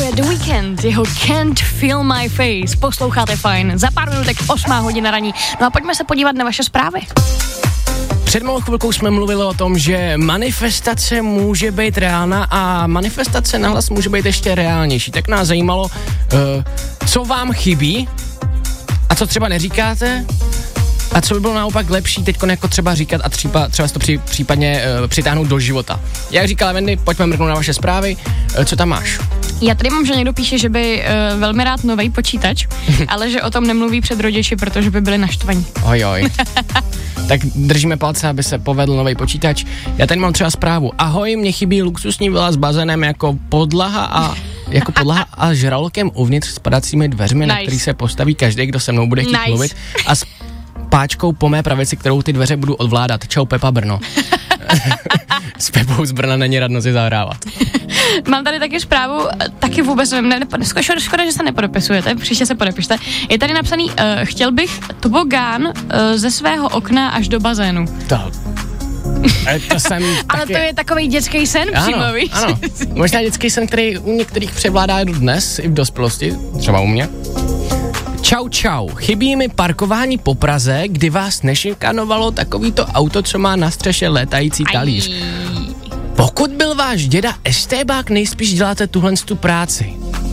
je The Weeknd, jeho Can't Feel My Face. Posloucháte Fajn, za pár minutek 8:00 raní. No a pojďme se podívat na vaše zprávy. Před malou chvilkou jsme mluvili o tom, že manifestace může být reálná a manifestace nahlas může být ještě reálnější. Tak nás zajímalo, co vám chybí a co třeba neříkáte a co by bylo naopak lepší teďko jako třeba říkat a třeba to případně přitáhnout do života. Jak říkala Wendy, pojďme mrknout na vaše zprávy, co tam máš? Já tady mám, že někdo píše, že by velmi rád novej počítač, ale že o tom nemluví před rodiči, protože by byli naštvaní. Ojoj. Tak držíme palce, aby se povedl nový počítač. Já tady mám třeba zprávu. Ahoj, mně chybí luxusní vila s bazénem jako podlaha a žralokem uvnitř s padacími dveřmi, na který se postaví každý, kdo se mnou bude chtít mluvit, a s páčkou po mé pravici, kterou ty dveře budu ovládat. Čau, Pepa, Brno. S Pepou z Brna není radno si zahrávat. Mám tady taky zprávu, taky vůbec nevím, škoda, že se nepodepisujete, příště se podepište. Je tady napsaný, chtěl bych tobogán ze svého okna až do bazénu. To jsem ale taky... to je takový dětský sen přímo, víš? Ano, možná dětský sen, který u některých převládá dnes i v dospělosti, třeba u mě. Čau, chybí mi parkování po Praze, kdy vás nešikanovalo takovýto auto, co má na střeše létající talíř. Pokud byl váš děda estébák, nejspíš děláte tuhlenstu práci.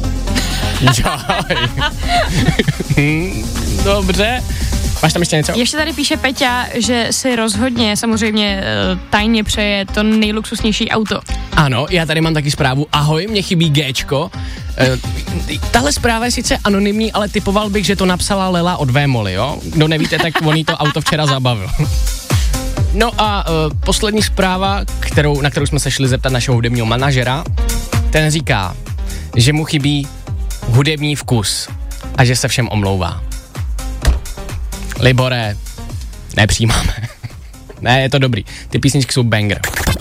Dobře. Máš tam ještě něco? Ještě tady píše Peťa, že si rozhodně samozřejmě tajně přeje to nejluxusnější auto. Ano, já tady mám taky zprávu. Ahoj, mě chybí Géčko. Tahle zpráva je sice anonymní, ale typoval bych, že to napsala Lela od Vémoli, jo? Kdo nevíte, tak on jí to auto včera zabavil. No a poslední zpráva, na kterou jsme se šli zeptat našeho hudebního manažera, ten říká, že mu chybí hudební vkus a že se všem omlouvá. Libore, nepřijímáme. Ne, je to dobrý. Ty písničky jsou banger.